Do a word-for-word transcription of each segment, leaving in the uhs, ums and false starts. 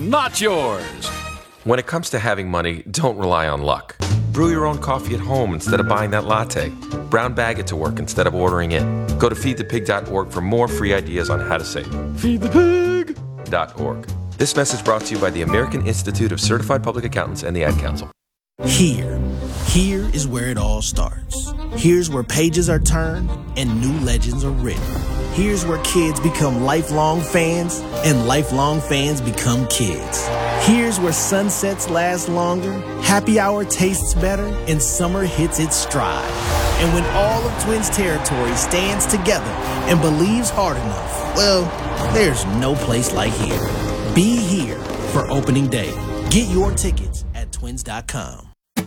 not yours. When it comes to having money, don't rely on luck. Brew your own coffee at home instead of buying that latte. Brown bag it to work instead of ordering it. Go to feed the pig dot org for more free ideas on how to save. Feed the pig. .org. This message brought to you by the American Institute of Certified Public Accountants and the Ad Council. Here, here is where it all starts. Here's where pages are turned and new legends are written. Here's where kids become lifelong fans and lifelong fans become kids. Here's where sunsets last longer, happy hour tastes better, and summer hits its stride. And when all of Twins territory stands together and believes hard enough, well, there's no place like here. Be here for opening day. Get your tickets at twins dot com.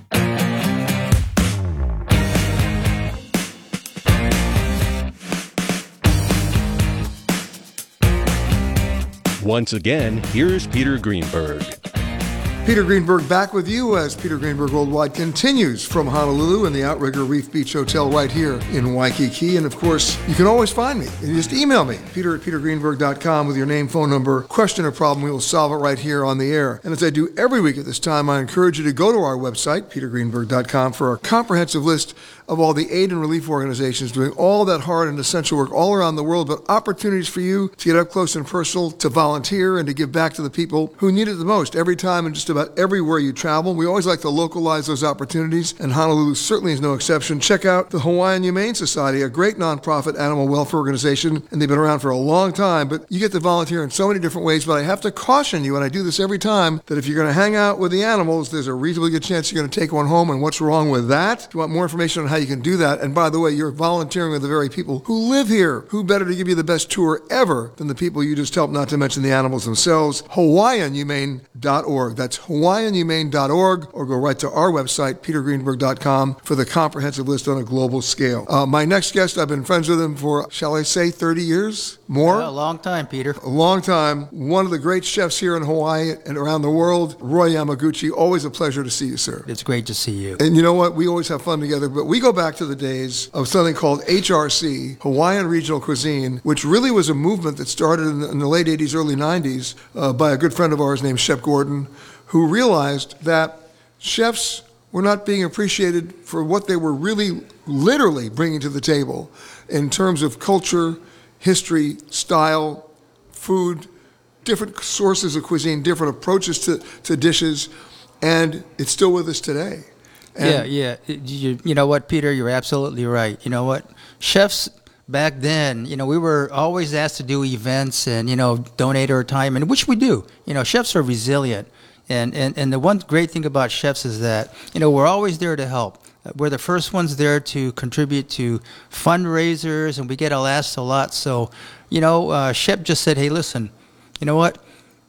Once again, here's Peter Greenberg. Peter Greenberg back with you as Peter Greenberg Worldwide continues from Honolulu and the Outrigger Reef Beach Hotel right here in Waikiki. And of course, you can always find me. You just email me, peter at peter greenberg dot com with your name, phone number, question or problem. We will solve it right here on the air. And as I do every week at this time, I encourage you to go to our website, peter greenberg dot com, for a comprehensive list of all the aid and relief organizations doing all that hard and essential work all around the world, but opportunities for you to get up close and personal, to volunteer, and to give back to the people who need it the most every time and just about everywhere you travel. We always like to localize those opportunities, and Honolulu certainly is no exception. Check out the Hawaiian Humane Society, a great nonprofit animal welfare organization, and they've been around for a long time, but you get to volunteer in so many different ways. But I have to caution you, and I do this every time, that if you're going to hang out with the animals, there's a reasonably good chance you're going to take one home, and what's wrong with that? If you want more information on how you can do that, and by the way, you're volunteering with the very people who live here. Who better to give you the best tour ever than the people you just helped, not to mention the animals themselves? Hawaiian Humane dot org. That's Hawaiian Humane dot org, or go right to our website, peter greenberg dot com, for the comprehensive list on a global scale. Uh, my next guest, I've been friends with him for, shall I say, thirty years? More? Yeah, a long time, Peter. A long time. One of the great chefs here in Hawaii and around the world, Roy Yamaguchi. Always a pleasure to see you, sir. It's great to see you. And you know what? We always have fun together, but we go back to the days of something called H R C, Hawaiian Regional Cuisine, which really was a movement that started in the, in the late eighties, early nineties uh, by a good friend of ours named Shep Gordon, who realized that chefs were not being appreciated for what they were really literally bringing to the table in terms of culture, history, style, food, different sources of cuisine, different approaches to, to dishes, and it's still with us today. And yeah, yeah. You, you know what, Peter? You're absolutely right. You know what? Chefs back then, you know, we were always asked to do events and, you know, donate our time, and which we do. You know, chefs are resilient. And, and, and the one great thing about chefs is that, you know, we're always there to help. We're the first ones there to contribute to fundraisers, and we get asked a lot. So, you know, uh, Shep just said, hey, listen, you know what?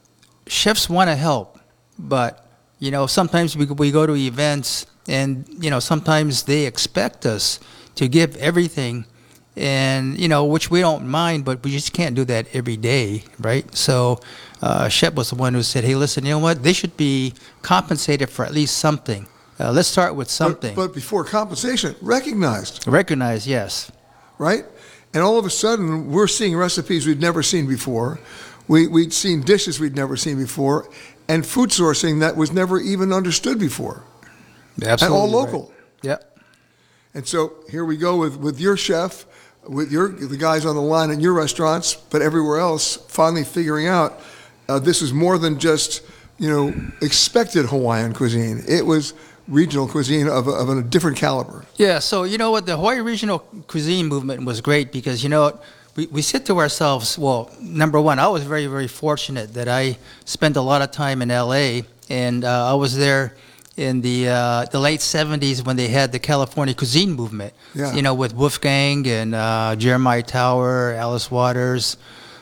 Chefs want to help, but, you know, sometimes we, we go to events and, you know, sometimes they expect us to give everything, and, you know, which we don't mind, but we just can't do that every day, right? So uh, Shep was the one who said, hey, listen, you know what? They should be compensated for at least something. Uh, let's start with something. But, but before compensation, recognized. Recognized, yes. Right? And all of a sudden, we're seeing recipes we'd never seen before. We, we'd seen dishes we'd never seen before, and food sourcing that was never even understood before. Absolutely. And all local. Right. Yep. And so here we go with, with your chef, with your the guys on the line in your restaurants, but everywhere else, finally figuring out uh, this is more than just, you know, expected Hawaiian cuisine. It was regional cuisine of a, of a different caliber. Yeah, so you know what, the Hawaii regional cuisine movement was great because, you know, we, we said to ourselves, well, number one, I was very, very fortunate that I spent a lot of time in L A, and uh, I was there in the uh, the late seventies when they had the California cuisine movement, yeah. you know, with Wolfgang and uh, Jeremiah Tower, Alice Waters.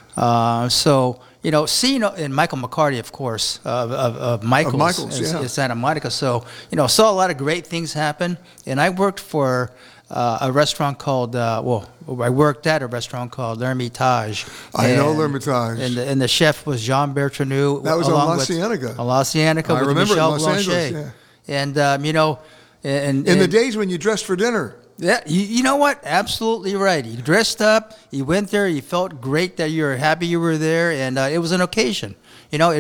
Uh, so, you know, seeing, and Michael McCarty, of course, of, of, of Michael's, of Michael's in, yeah. in Santa Monica. So, you know, saw a lot of great things happen. And I worked for uh, a restaurant called, uh, well, I worked at a restaurant called L'Hermitage. I and, know L'Hermitage. And the, and the chef was Jean Bertranu. That was on along La with, Cienega. On La Cienega I with remember Michelle in Los Blanchet. Angeles, yeah. And, um, you know, and, in and the days when you dressed for dinner. Yeah, you, you know what? Absolutely right. He dressed up. He went there. He felt great that you were happy you were there, and uh, it was an occasion. You know, it